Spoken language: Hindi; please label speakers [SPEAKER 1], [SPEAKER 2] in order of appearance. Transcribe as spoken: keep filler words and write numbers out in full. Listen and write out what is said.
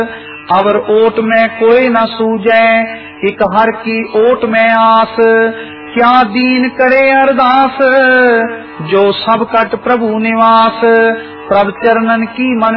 [SPEAKER 1] अवर ओट में कोई न सूझे, एक हर की ओट में आस। क्या दीन करे अरदास, जो सब कट प्रभु निवास। प्रभ चरणन की मन